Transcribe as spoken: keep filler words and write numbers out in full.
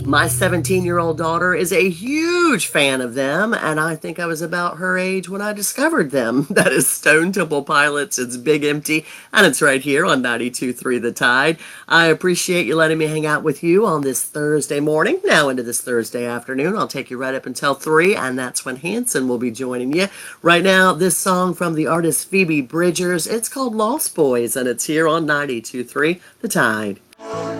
My seventeen-year-old daughter is a huge fan of them, and I think I was about her age when I discovered them. That is Stone Temple Pilots. It's Big Empty, and it's right here on ninety-two point three The Tide. I appreciate you letting me hang out with you on this Thursday morning, now into this Thursday afternoon. I'll take you right up until three, and that's when Hanson will be joining you. Right now, this song from the artist Phoebe Bridgers, it's called Lost Boys, and it's here on ninety-two point three The Tide.